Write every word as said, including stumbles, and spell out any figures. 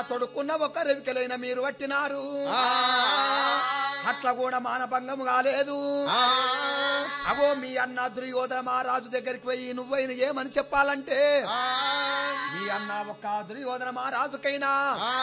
తొడుక్కున్న ఒక రెవికలైన మీరు పట్టినారు అట్లా కూడా మానభంగం కాలేదు అగో మీ అన్న దుర్యోధన మహారాజు దగ్గరికి పోయి నువ్వైన ఏమని చెప్పాలంటే మీ అన్న ఒక్క దుర్యోధన మహారాజుకైనా